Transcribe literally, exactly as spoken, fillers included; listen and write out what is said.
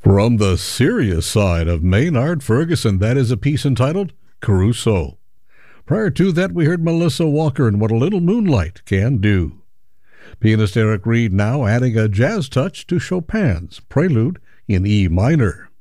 From the serious side of Maynard Ferguson, that is a piece entitled Caruso. Prior to that, we heard Melissa Walker and What a Little Moonlight Can Do. Pianist Eric Reed now adding a jazz touch to Chopin's Prelude in E minor.